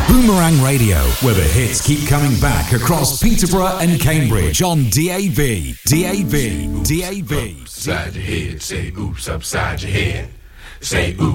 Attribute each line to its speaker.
Speaker 1: Boomerang Radio, where the hits keep coming back across Peterborough and Cambridge on DAB. DAB. DAB.
Speaker 2: Upside your head, say oops upside your head. Say oops.